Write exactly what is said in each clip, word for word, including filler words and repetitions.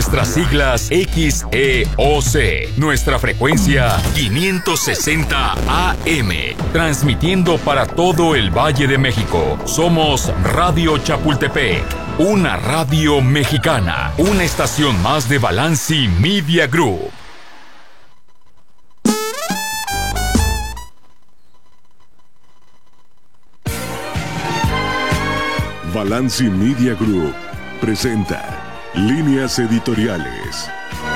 nuestras siglas X E O C, nuestra frecuencia quinientos sesenta A M, transmitiendo para todo el Valle de México. Somos Radio Chapultepec, una radio mexicana, una estación más de Balanci Media Group. Balanci Media Group presenta Líneas Editoriales.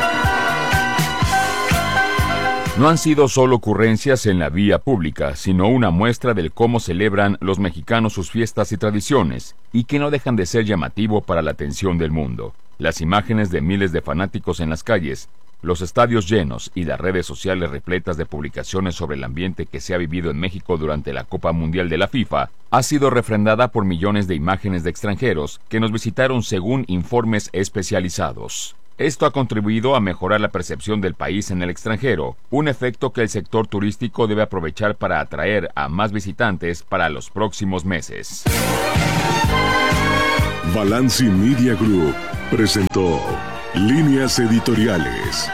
No han sido solo ocurrencias en la vía pública, sino una muestra del cómo celebran los mexicanos sus fiestas y tradiciones, y que no dejan de ser llamativo para la atención del mundo. Las imágenes de miles de fanáticos en las calles, los estadios llenos y las redes sociales repletas de publicaciones sobre el ambiente que se ha vivido en México durante la Copa Mundial de la FIFA ha sido refrendada por millones de imágenes de extranjeros que nos visitaron según informes especializados. Esto ha contribuido a mejorar la percepción del país en el extranjero, un efecto que el sector turístico debe aprovechar para atraer a más visitantes para los próximos meses. Balanci Media Group presentó Líneas Editoriales.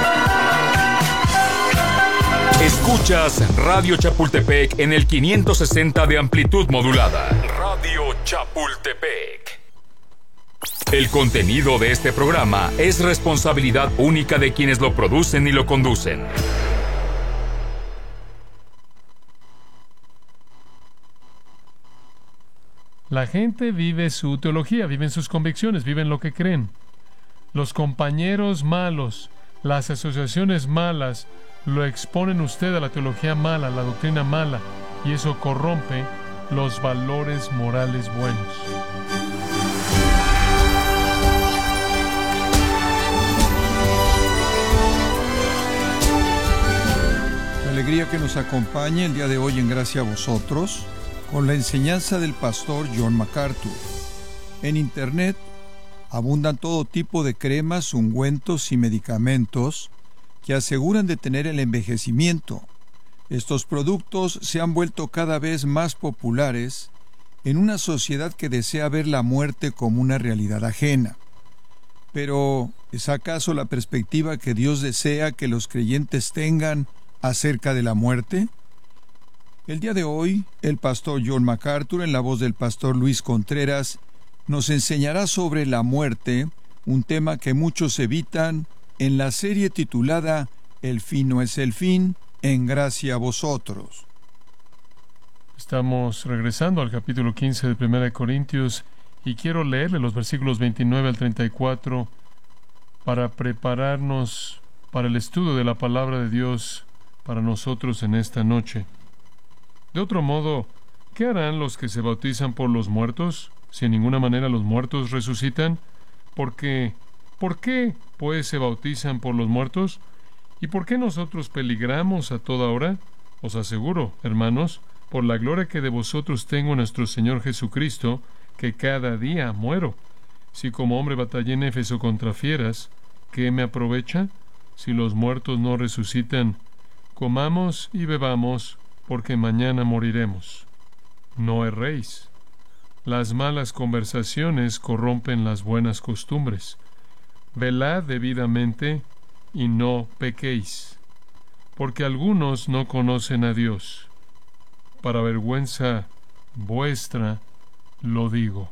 Escuchas Radio Chapultepec en el quinientos sesenta de amplitud modulada. Radio Chapultepec. El contenido de este programa es responsabilidad única de quienes lo producen y lo conducen. La gente vive su teología, viven sus convicciones, viven lo que creen. Los compañeros malos, las asociaciones malas, lo exponen usted a la teología mala, a la doctrina mala, y eso corrompe los valores morales buenos. La alegría que nos acompaña el día de hoy en Gracia a Vosotros, con la enseñanza del pastor John MacArthur. En Internet abundan todo tipo de cremas, ungüentos y medicamentos que aseguran detener el envejecimiento. Estos productos se han vuelto cada vez más populares en una sociedad que desea ver la muerte como una realidad ajena. Pero, ¿es acaso la perspectiva que Dios desea que los creyentes tengan acerca de la muerte? El día de hoy, el pastor John MacArthur, en la voz del pastor Luis Contreras, nos enseñará sobre la muerte, un tema que muchos evitan, en la serie titulada El fin no es el fin, en gracia a vosotros. Estamos regresando al capítulo quince de Primera de Corintios y quiero leerle los versículos veintinueve al treinta y cuatro para prepararnos para el estudio de la palabra de Dios para nosotros en esta noche. De otro modo, ¿qué harán los que se bautizan por los muertos, si en ninguna manera los muertos resucitan? Porque, ¿por qué, pues, se bautizan por los muertos? ¿Y por qué nosotros peligramos a toda hora? Os aseguro, hermanos, por la gloria que de vosotros tengo en nuestro Señor Jesucristo, que cada día muero. Si como hombre batallé en Éfeso contra fieras, ¿qué me aprovecha? Si los muertos no resucitan, comamos y bebamos, porque mañana moriremos. No erréis. Las malas conversaciones corrompen las buenas costumbres. Velad debidamente y no pequéis, porque algunos no conocen a Dios. Para vergüenza vuestra lo digo.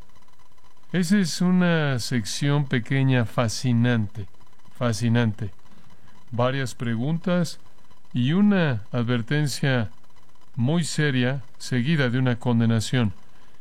Esa es una sección pequeña fascinante, fascinante. Varias preguntas y una advertencia muy seria, seguida de una condenación.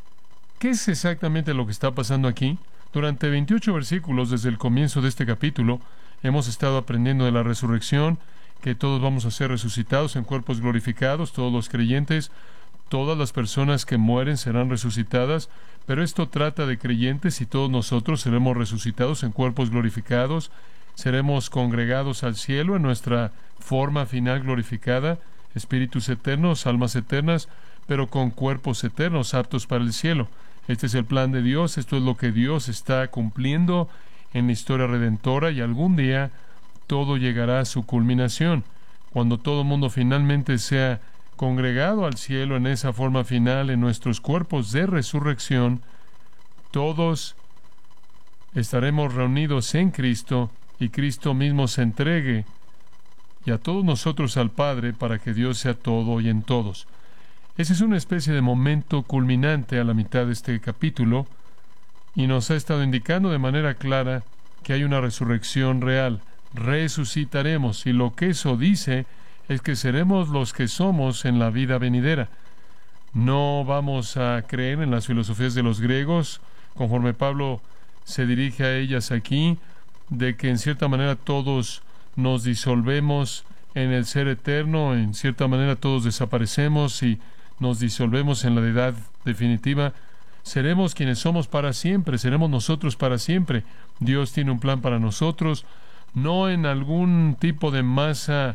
¿Qué es exactamente lo que está pasando aquí? Durante veintiocho versículos desde el comienzo de este capítulo, hemos estado aprendiendo de la resurrección, que todos vamos a ser resucitados en cuerpos glorificados, todos los creyentes, todas las personas que mueren serán resucitadas, pero esto trata de creyentes y todos nosotros seremos resucitados en cuerpos glorificados, seremos congregados al cielo en nuestra forma final glorificada, espíritus eternos, almas eternas, pero con cuerpos eternos aptos para el cielo. Este es el plan de Dios, esto es lo que Dios está cumpliendo en la historia redentora, y algún día todo llegará a su culminación, cuando todo el mundo finalmente sea congregado al cielo en esa forma final, en nuestros cuerpos de resurrección. Todos estaremos reunidos en Cristo y Cristo mismo se entregue y a todos nosotros al Padre para que Dios sea todo y en todos. Ese es una especie de momento culminante a la mitad de este capítulo y nos ha estado indicando de manera clara que hay una resurrección real. Resucitaremos, y lo que eso dice es que seremos los que somos en la vida venidera. No vamos a creer en las filosofías de los griegos, conforme Pablo se dirige a ellas aquí, de que en cierta manera todos nos disolvemos en el ser eterno, en cierta manera todos desaparecemos y nos disolvemos en la deidad definitiva. Seremos quienes somos para siempre, seremos nosotros para siempre. Dios tiene un plan para nosotros, no en algún tipo de masa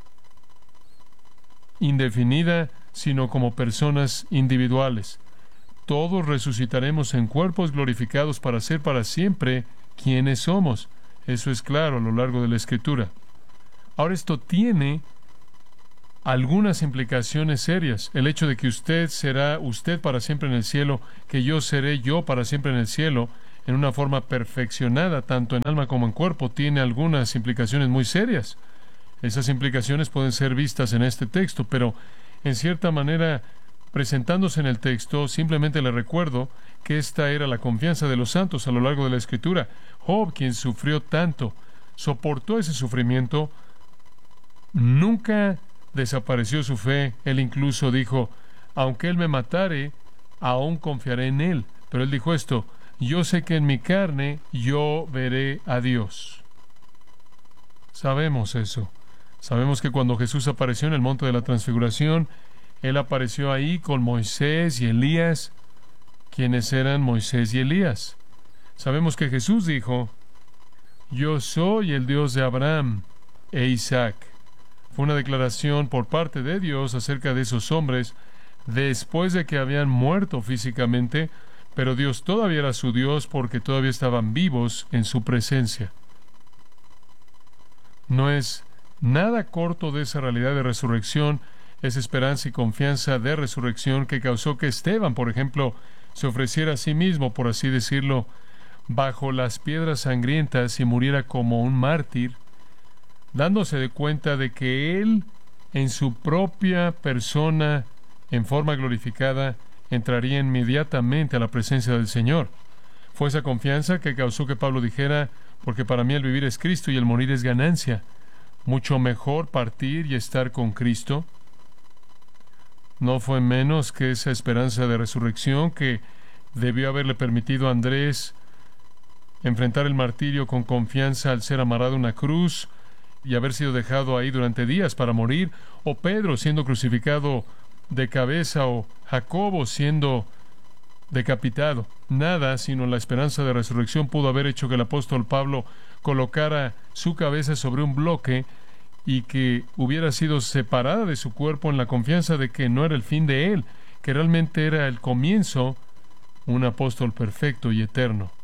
indefinida, sino como personas individuales. Todos resucitaremos en cuerpos glorificados para ser para siempre quienes somos. Eso es claro a lo largo de la Escritura. Ahora, esto tiene algunas implicaciones serias. El hecho de que usted será usted para siempre en el cielo, que yo seré yo para siempre en el cielo, en una forma perfeccionada, tanto en alma como en cuerpo, tiene algunas implicaciones muy serias. Esas implicaciones pueden ser vistas en este texto, pero en cierta manera, presentándose en el texto, simplemente le recuerdo que esta era la confianza de los santos a lo largo de la Escritura. Job, quien sufrió tanto, soportó ese sufrimiento, nunca desapareció su fe. Él incluso dijo, aunque él me matare, aún confiaré en él. Pero él dijo esto, yo sé que en mi carne yo veré a Dios. Sabemos eso. Sabemos que cuando Jesús apareció en el monte de la transfiguración, Él apareció ahí con Moisés y Elías. ¿Quiénes eran Moisés y Elías? Sabemos que Jesús dijo, yo soy el Dios de Abraham e Isaac. Fue una declaración por parte de Dios acerca de esos hombres después de que habían muerto físicamente, pero Dios todavía era su Dios porque todavía estaban vivos en su presencia. No es nada corto de esa realidad de resurrección, esa esperanza y confianza de resurrección que causó que Esteban, por ejemplo, se ofreciera a sí mismo, por así decirlo, bajo las piedras sangrientas y muriera como un mártir, dándose de cuenta de que él, en su propia persona, en forma glorificada, entraría inmediatamente a la presencia del Señor. Fue esa confianza que causó que Pablo dijera, porque para mí el vivir es Cristo y el morir es ganancia. Mucho mejor partir y estar con Cristo. No fue menos que esa esperanza de resurrección que debió haberle permitido a Andrés enfrentar el martirio con confianza al ser amarrado a una cruz y haber sido dejado ahí durante días para morir, o Pedro siendo crucificado de cabeza, o Jacobo siendo decapitado. Nada sino la esperanza de resurrección pudo haber hecho que el apóstol Pablo colocara su cabeza sobre un bloque y que hubiera sido separada de su cuerpo en la confianza de que no era el fin de él, que realmente era el comienzo, un apóstol perfecto y eterno.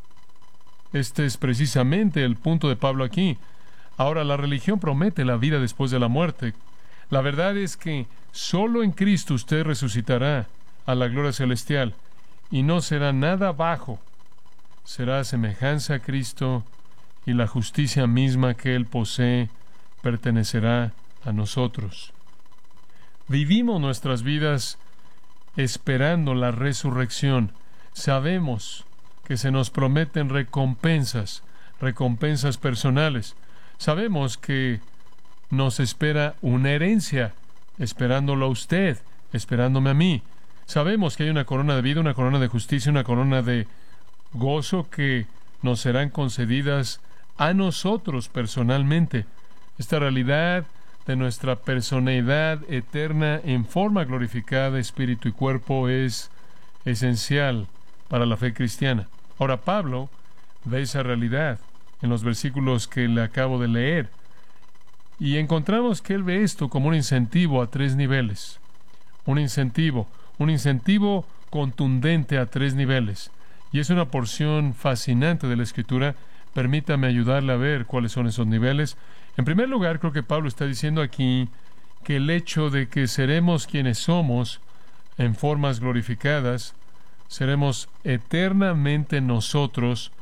Este es precisamente el punto de Pablo aquí. Ahora, la religión promete la vida después de la muerte. La verdad es que solo en Cristo usted resucitará a la gloria celestial y no será nada bajo. Será semejanza a Cristo y la justicia misma que Él posee pertenecerá a nosotros. Vivimos nuestras vidas esperando la resurrección. Sabemos que se nos prometen recompensas, recompensas personales. Sabemos que nos espera una herencia, esperándolo a usted, esperándome a mí. Sabemos que hay una corona de vida, una corona de justicia, una corona de gozo que nos serán concedidas a nosotros personalmente. Esta realidad de nuestra personalidad eterna en forma glorificada, espíritu y cuerpo, es esencial para la fe cristiana. Ahora, Pablo ve esa realidad en los versículos que le acabo de leer, y encontramos que él ve esto como un incentivo a tres niveles. Un incentivo, un incentivo contundente a tres niveles. Y es una porción fascinante de la Escritura. Permítame ayudarle a ver cuáles son esos niveles. En primer lugar, creo que Pablo está diciendo aquí que el hecho de que seremos quienes somos en formas glorificadas, seremos eternamente nosotros,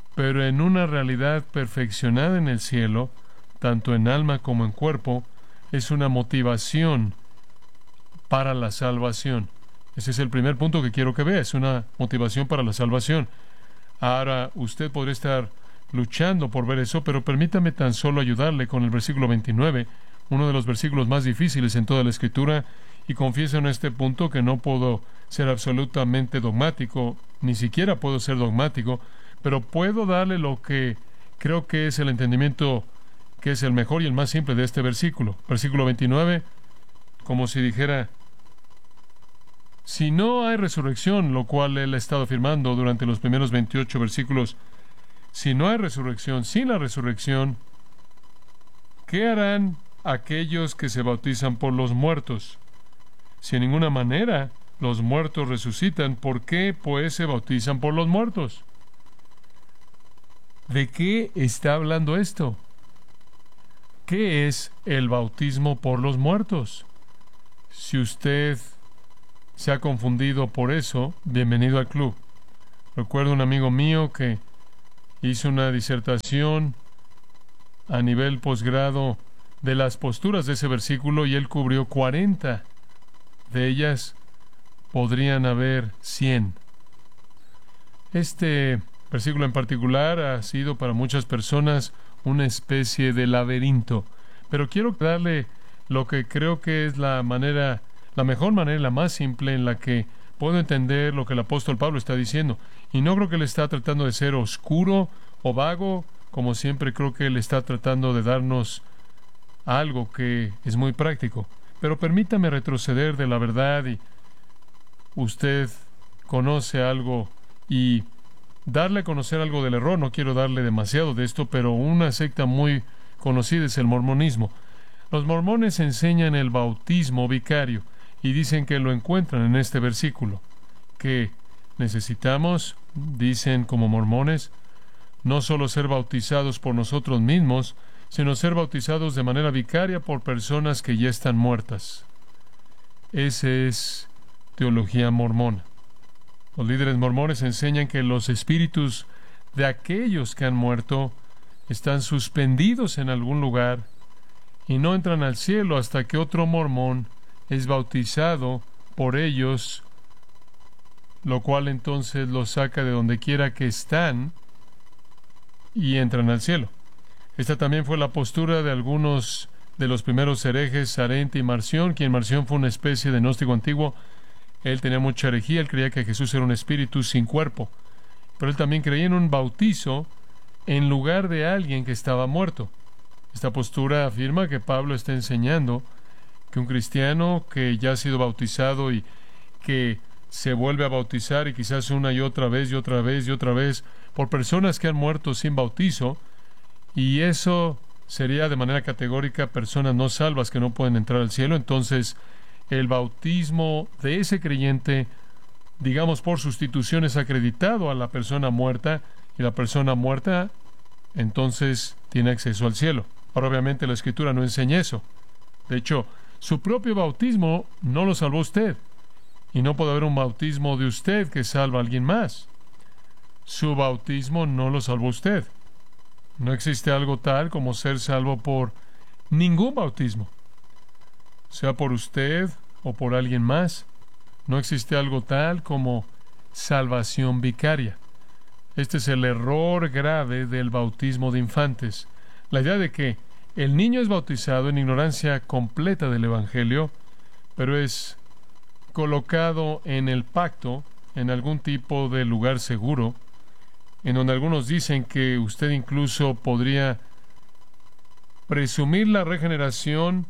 pero en una realidad perfeccionada en el cielo, tanto en alma como en cuerpo, es una motivación para la salvación. Ese es el primer punto que quiero que vea, es una motivación para la salvación. Ahora, usted podría estar luchando por ver eso, pero permítame tan solo ayudarle con el versículo veintinueve, uno de los versículos más difíciles en toda la Escritura, y confieso en este punto que no puedo ser absolutamente dogmático, ni siquiera puedo ser dogmático, pero puedo darle lo que creo que es el entendimiento que es el mejor y el más simple de este versículo. Versículo veintinueve, como si dijera, si no hay resurrección, lo cual él ha estado afirmando durante los primeros veintiocho versículos, si no hay resurrección, sin la resurrección, ¿qué harán aquellos que se bautizan por los muertos? Si en ninguna manera los muertos resucitan, ¿por qué pues se bautizan por los muertos? ¿De qué está hablando esto? ¿Qué es el bautismo por los muertos? Si usted se ha confundido por eso, bienvenido al club. Recuerdo un amigo mío que hizo una disertación a nivel posgrado de las posturas de ese versículo y él cubrió cuarenta. De ellas podrían haber cien. Este versículo en particular ha sido para muchas personas una especie de laberinto, pero quiero darle lo que creo que es la manera, la mejor manera, la más simple en la que puedo entender lo que el apóstol Pablo está diciendo. Y no creo que él está tratando de ser oscuro o vago, como siempre creo que él está tratando de darnos algo que es muy práctico. Pero permítame retroceder de la verdad y usted conoce algo y darle a conocer algo del error. No quiero darle demasiado de esto, pero una secta muy conocida es el mormonismo. Los mormones enseñan el bautismo vicario y dicen que lo encuentran en este versículo, que necesitamos, dicen como mormones, no solo ser bautizados por nosotros mismos, sino ser bautizados de manera vicaria por personas que ya están muertas. Esa es teología mormona. Los líderes mormones enseñan que los espíritus de aquellos que han muerto están suspendidos en algún lugar y no entran al cielo hasta que otro mormón es bautizado por ellos, lo cual entonces los saca de donde quiera que están y entran al cielo. Esta también fue la postura de algunos de los primeros herejes, Sarente y Marción, quien Marción fue una especie de gnóstico antiguo. Él tenía mucha herejía, él creía que Jesús era un espíritu sin cuerpo, pero él también creía en un bautizo en lugar de alguien que estaba muerto. Esta postura afirma que Pablo está enseñando que un cristiano que ya ha sido bautizado y que se vuelve a bautizar y quizás una y otra vez y otra vez y otra vez por personas que han muerto sin bautizo, y eso sería de manera categórica personas no salvas que no pueden entrar al cielo. Entonces el bautismo de ese creyente, digamos por sustitución, es acreditado a la persona muerta, y la persona muerta entonces tiene acceso al cielo. Ahora obviamente la Escritura no enseña eso. De hecho, su propio bautismo no lo salvó usted, y no puede haber un bautismo de usted que salva a alguien más. Su bautismo no lo salvó usted. No existe algo tal como ser salvo por ningún bautismo, sea por usted o por alguien más. No existe algo tal como salvación vicaria. Este es el error grave del bautismo de infantes. La idea de que el niño es bautizado en ignorancia completa del Evangelio, pero es colocado en el pacto, en algún tipo de lugar seguro, en donde algunos dicen que usted incluso podría presumir la regeneración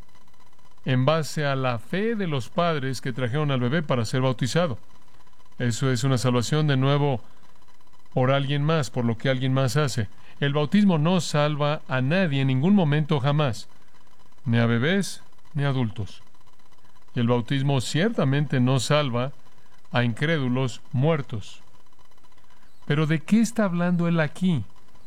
en base a la fe de los padres que trajeron al bebé para ser bautizado. Eso es una salvación de nuevo por alguien más, por lo que alguien más hace. El bautismo no salva a nadie en ningún momento jamás, ni a bebés ni a adultos. Y el bautismo ciertamente no salva a incrédulos muertos. Pero ¿de qué está hablando él aquí?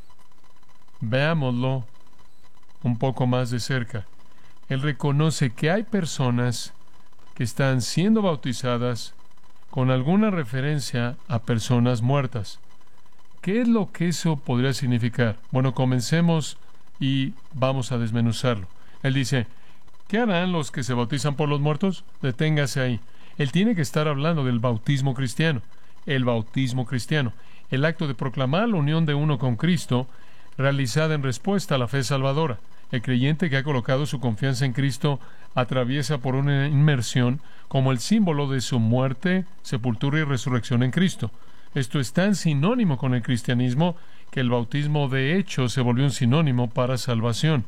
Veámoslo un poco más de cerca. Él reconoce que hay personas que están siendo bautizadas con alguna referencia a personas muertas, ¿Qué es lo que eso podría significar? Bueno, comencemos y vamos a desmenuzarlo. Él dice, ¿qué harán los que se bautizan por los muertos? Deténgase ahí. Él tiene que estar hablando del bautismo cristiano. El bautismo cristiano. El acto de proclamar la unión de uno con Cristo, realizada en respuesta a la fe salvadora. El creyente que ha colocado su confianza en Cristo atraviesa por una inmersión como el símbolo de su muerte, sepultura y resurrección en Cristo. Esto es tan sinónimo con el cristianismo que el bautismo de hecho se volvió un sinónimo para salvación.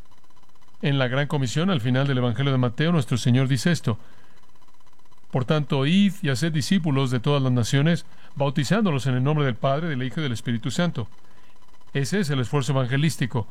En la Gran Comisión, al final del Evangelio de Mateo, nuestro Señor dice esto: por tanto, id y haced discípulos de todas las naciones, bautizándolos en el nombre del Padre, del Hijo y del Espíritu Santo. Ese es el esfuerzo evangelístico.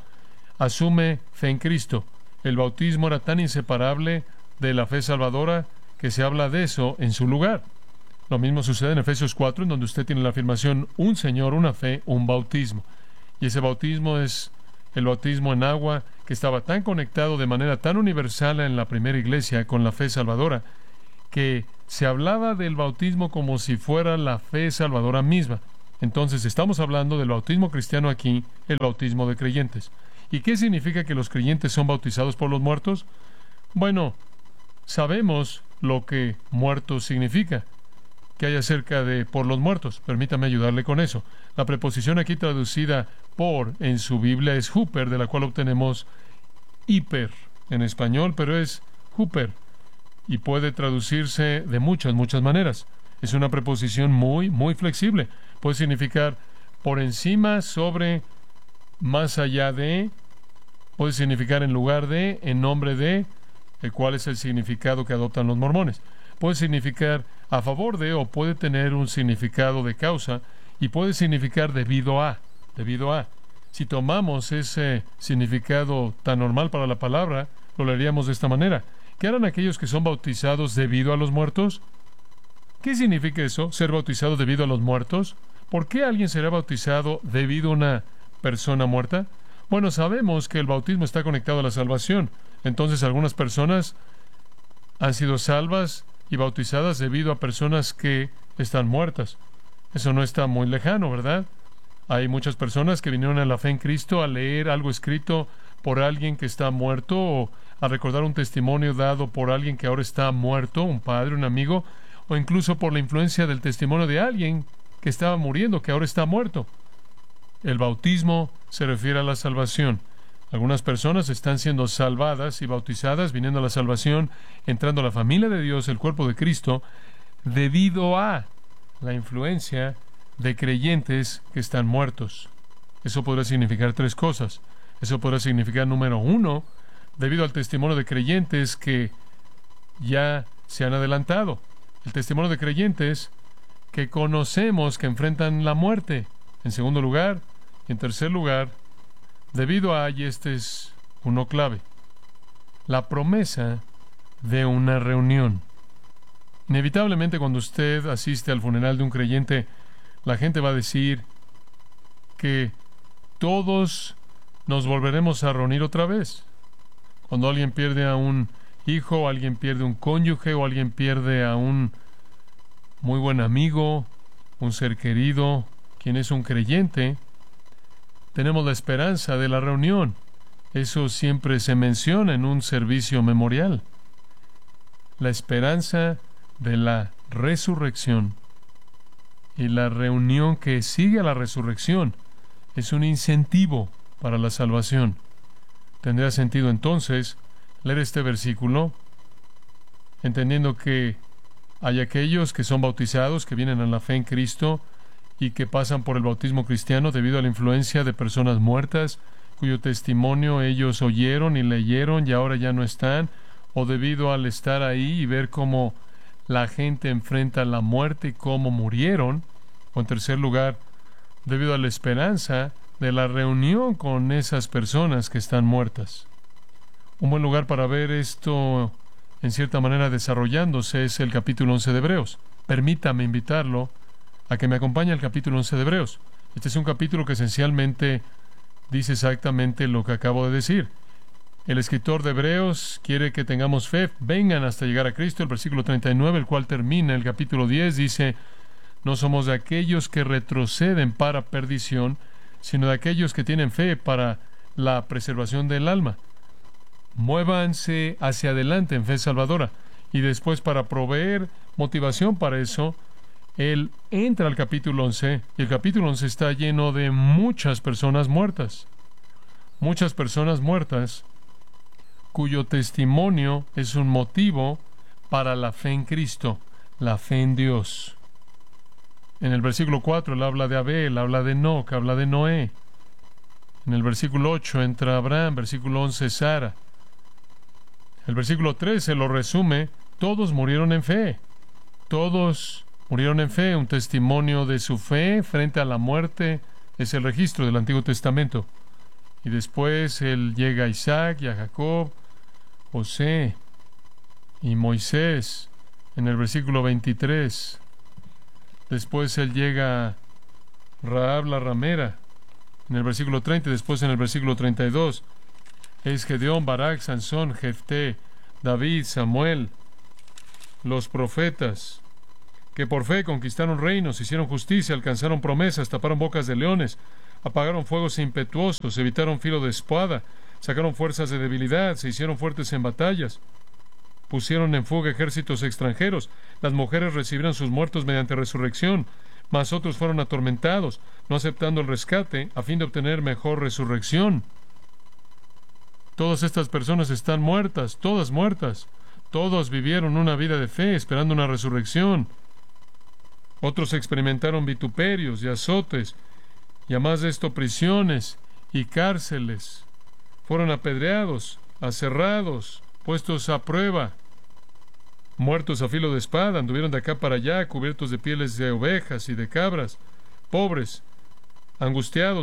Asume fe en Cristo. El bautismo era tan inseparable de la fe salvadora que se habla de eso en su lugar. Lo mismo sucede en Efesios cuatro, en donde usted tiene la afirmación, un Señor, una fe, un bautismo. Y ese bautismo es el bautismo en agua, que estaba tan conectado de manera tan universal en la primera iglesia con la fe salvadora, que se hablaba del bautismo como si fuera la fe salvadora misma. Entonces estamos hablando del bautismo cristiano aquí, el bautismo de creyentes. ¿Y qué significa que los creyentes son bautizados por los muertos? Bueno, sabemos lo que muertos significa. ¿Qué hay acerca de por los muertos? Permítame ayudarle con eso. La preposición aquí traducida por en su Biblia es huper, de la cual obtenemos hiper en español, pero es huper y puede traducirse de muchas, muchas maneras. Es una preposición muy, muy flexible. Puede significar por encima, sobre, más allá de, puede significar en lugar de, en nombre de, el cual es el significado que adoptan los mormones. Puede significar a favor de, o puede tener un significado de causa, y puede significar debido a, debido a. Si tomamos ese significado tan normal para la palabra, lo leeríamos de esta manera: ¿qué harán aquellos que son bautizados debido a los muertos? ¿Qué significa eso, ser bautizado debido a los muertos? ¿Por qué alguien será bautizado debido a una persona muerta? Bueno, sabemos que el bautismo está conectado a la salvación. Entonces, algunas personas han sido salvas y bautizadas debido a personas que están muertas. Eso no está muy lejano, ¿verdad? Hay muchas personas que vinieron a la fe en Cristo a leer algo escrito por alguien que está muerto, o a recordar un testimonio dado por alguien que ahora está muerto, un padre, un amigo, o incluso por la influencia del testimonio de alguien que estaba muriendo, que ahora está muerto. El bautismo se refiere a la salvación. Algunas personas están siendo salvadas y bautizadas, viniendo a la salvación, entrando a la familia de Dios, el cuerpo de Cristo, debido a la influencia de creyentes que están muertos. Eso podrá significar tres cosas. Eso podrá significar, número uno, debido al testimonio de creyentes que ya se han adelantado. El testimonio de creyentes que conocemos que enfrentan la muerte. En segundo lugar, y en tercer lugar, debido a, y este es uno clave, la promesa de una reunión. Inevitablemente, cuando usted asiste al funeral de un creyente, la gente va a decir que todos nos volveremos a reunir otra vez. Cuando alguien pierde a un hijo, o alguien pierde un cónyuge, o alguien pierde a un muy buen amigo, un ser querido, quien es un creyente, tenemos la esperanza de la reunión. Eso siempre se menciona en un servicio memorial. La esperanza de la resurrección y la reunión que sigue a la resurrección es un incentivo para la salvación. Tendría sentido entonces leer este versículo entendiendo que hay aquellos que son bautizados, que vienen a la fe en Cristo y que pasan por el bautismo cristiano debido a la influencia de personas muertas cuyo testimonio ellos oyeron y leyeron y ahora ya no están, o debido al estar ahí y ver cómo la gente enfrenta la muerte y cómo murieron, o en tercer lugar, debido a la esperanza de la reunión con esas personas que están muertas. Un buen lugar para ver esto en cierta manera desarrollándose es el capítulo once de Hebreos. Permítame invitarlo a que me acompañe al capítulo once de Hebreos. Este es un capítulo que esencialmente dice exactamente lo que acabo de decir. El escritor de Hebreos quiere que tengamos fe, vengan hasta llegar a Cristo. El versículo treinta y nueve, el cual termina el capítulo diez, dice: No somos de aquellos que retroceden para perdición, sino de aquellos que tienen fe para la preservación del alma. Muévanse hacia adelante en fe salvadora. Y después, para proveer motivación para eso, Él entra al capítulo once, y el capítulo once está lleno de muchas personas muertas. Muchas personas muertas cuyo testimonio es un motivo para la fe en Cristo, la fe en Dios. En el versículo cuatro él habla de Abel, habla de Enoc, habla de Noé. En el versículo ocho entra Abraham, versículo once Sara. El versículo trece lo resume: todos murieron en fe. Todos murieron en fe. Un testimonio de su fe frente a la muerte es el registro del Antiguo Testamento. Y después él llega a Isaac y a Jacob, José y Moisés en el versículo veintitrés. Después él llega a Rahab la ramera en el versículo treinta. Después en el versículo treinta y dos es Gedeón, Barak, Sansón, Jefté, David, Samuel, los profetas, que por fe conquistaron reinos, hicieron justicia, alcanzaron promesas, taparon bocas de leones, apagaron fuegos impetuosos, evitaron filo de espada, sacaron fuerzas de debilidad, se hicieron fuertes en batallas, pusieron en fuga ejércitos extranjeros. Las mujeres recibieron sus muertos mediante resurrección, mas otros fueron atormentados, no aceptando el rescate a fin de obtener mejor resurrección. Todas estas personas están muertas, todas muertas. Todos vivieron una vida de fe, esperando una resurrección. Otros experimentaron vituperios y azotes, y además de esto prisiones y cárceles. Fueron apedreados, aserrados, puestos a prueba, muertos a filo de espada, anduvieron de acá para allá, cubiertos de pieles de ovejas y de cabras, pobres, angustiados,